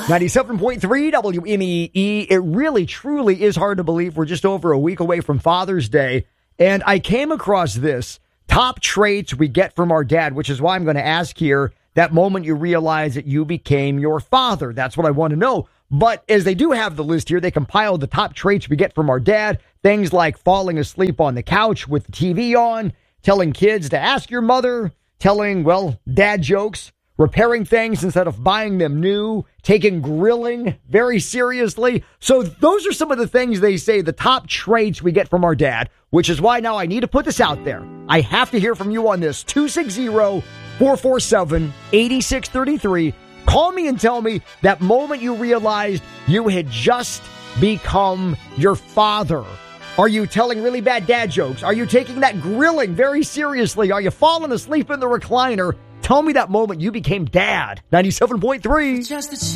97.3 WMEE. It really, truly is hard to believe we're just over a week away from Father's Day. And I came across this top traits we get from our dad, which is why I'm going to ask here that moment you realize that you became your father. That's what I want to know. But as they do have the list here, they compiled the top traits we get from our dad. Things like falling asleep on the couch with the TV on, telling kids to ask your mother, telling, well, dad jokes, repairing things instead of buying them new, taking grilling very seriously. So those are some of the things they say, the top traits we get from our dad, which is why now I need to put this out there. I have to hear from you on this. 260-447-8633. Call me and tell me that moment you realized you had just become your father. Are you telling really bad dad jokes? Are you taking that grilling very seriously? Are you falling asleep in the recliner? Tell me that moment you became dad. 97.3.